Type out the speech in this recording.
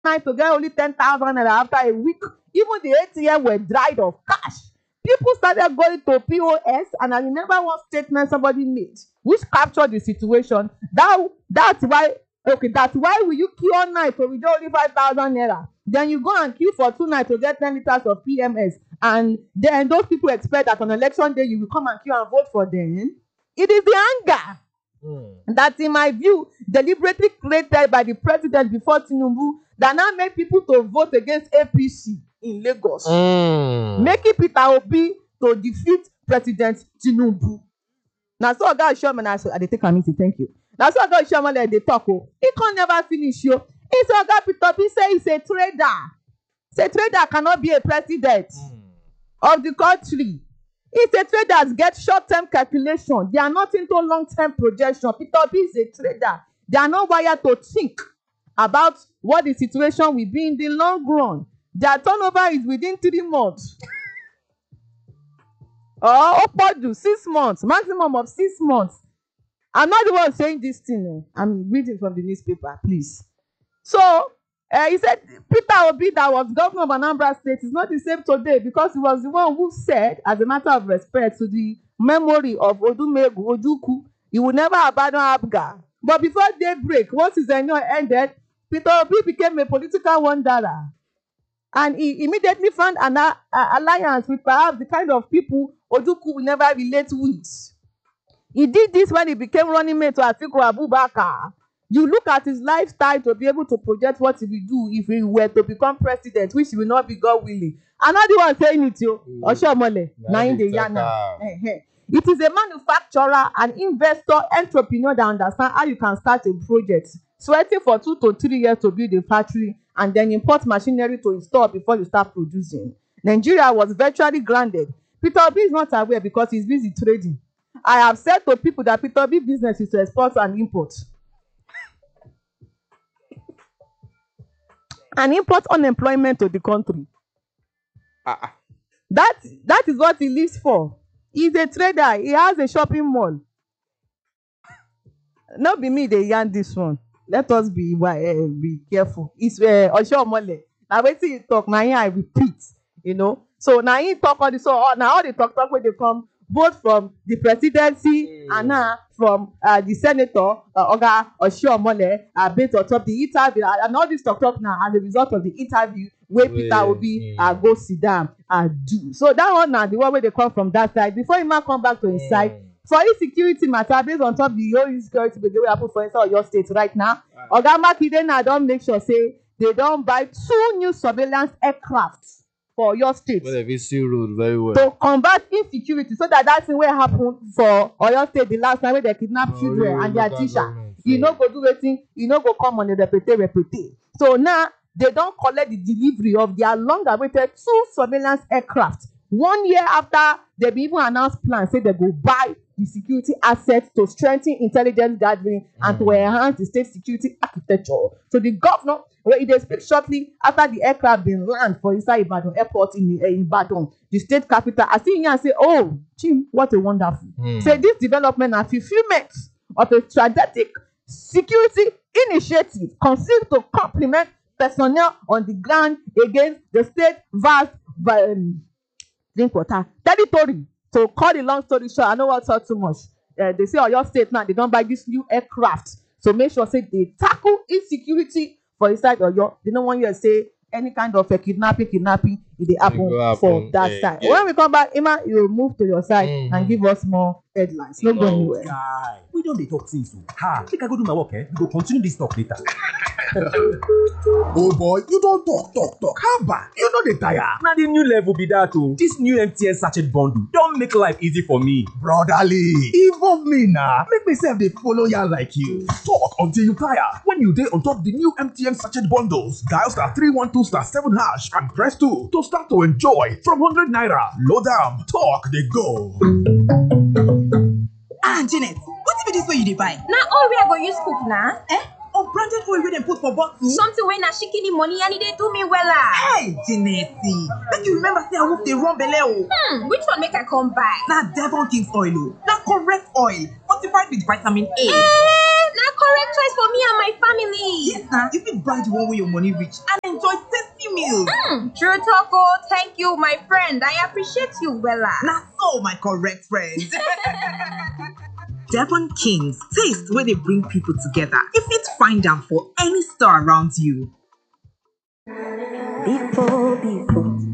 night to get only 10,000 naira after a week. Even the ATM were dried of cash. People started going to POS, and I remember one statement somebody made, which captured the situation. That's why will you queue all night to withdraw only 5,000 naira? Then you go and queue for 2 nights to get 10 liters of PMS, and then those people expect that on election day you will come and queue and vote for them. It is the anger that, in my view, deliberately created by the president before Tinubu that now make people to vote against APC in Lagos, making Peter Obi to defeat President Tinubu. Now, so God show me, I dey take a meeting, thank you. Now, so God show me like they talk. He can never finish you. He said, God, Peter Obi say he's a trader. Say trader cannot be a president of the country. It's a traders get short-term calculation. They are not into long-term projection. Peter Obi is a trader. They are not wired to think about what the situation will be in the long run. Their turnover is within 3 months. Or 6 months, maximum of 6 months. I'm not the one saying this thing. I'm reading from the newspaper, please. So, he said Peter Obi, that was governor of Anambra State, is not the same today because he was the one who said, as a matter of respect to the memory of Odumegu Ojukwu, he would never abandon Abga. But before daybreak, once his tenure ended, Peter Obi became a political wanderer. And he immediately found an alliance with perhaps the kind of people Ojukwu will never relate with. He did this when he became running mate to Atiku Abubakar. You look at his lifestyle to be able to project what he will do if he were to become president, which will not be God willing. Another one saying it, yo. Oshomole, It is a manufacturer, an investor, entrepreneur that understands how you can start a project, sweating for 2 to 3 years to build a factory, and then import machinery to install before you start producing. Nigeria was virtually grounded. Peter Obi is not aware because he's busy trading. I have said to people that Peter Obi business is to export and import. And import unemployment to the country. That is what he lives for. He's a trader. He has a shopping mall. Not be me, they yarn this one. Let us be careful. It's Oshomole. Now wait till you talk. Now I repeat. So now he talk all this. So now all the talk when they come, both from the presidency and now from the senator, Oga Oshiomhole, based on top the interview, and all this talk now as a result of the interview where Peter Obi go sit down and do. So that one now, the one where they come from that side, before he might come back to his side, for insecurity matter, based on top the whole insecurity the way I put for inside your state right now, Oga Makinde now don't make sure say they don't buy 2 new surveillance aircrafts for your state. Well, they see road very well. To combat insecurity, so that thing will happen for Oyo State the last time when they kidnap children and their teacher. You know go do anything, you know go come on a repete. So now they don't collect the delivery of their long-awaited 2 surveillance aircraft. 1 year after they even announced plans, say they go buy the security assets to strengthen intelligence gathering and to enhance the state security architecture. So the governor, where they speak shortly after the aircraft been land for inside Ibadan airport in Ibadan, the state capital, I see here and say, oh, Jim, what a wonderful. Say this development and fulfillment of a strategic security initiative conceived to complement personnel on the ground against the state vast drink water territory. To cut the long story short, I know what's not too much. They say Oyo State now, they don't buy this new aircraft. So make sure say they tackle insecurity for inside Oyo. They don't want you to say any kind of a kidnapping, if they happen for that side. When we come back, Emma, you will move to your side and give us more headlines. No go anywhere. Guy, we don't talk things. Think I go do my work, We go continue this talk later. Oh boy, you don't talk. How bad? You know the tire. Now the new level be that too. This new MTN sachet bundle don't make life easy for me. Brotherly, involve me now. Make myself they follow ya like you. Talk until you tire. When you dey on top the new MTN sachet bundles, dial *312*7# and press 2 to start to enjoy from 100 naira. Load am, talk they go. Janet, what be this way you dey buy? Na all we are go use cook na. Unbranded oil wey dem put for bottle. Something wey na shikini money and e dey do me wella. Hey, Janet, make you remember say I wolf dey run belle o. Which one make I come buy? Na Devon King's oil o. Na correct oil, fortified with vitamin A. Na correct choice for me and my family. Yes, now you fit buy the one where your money reach and enjoy tasty meals. True talk, oh. Thank you, my friend. I appreciate you, Wella. Now so, my correct friend. Devon Kings, taste where they bring people together. You fit find them for any store around you. Before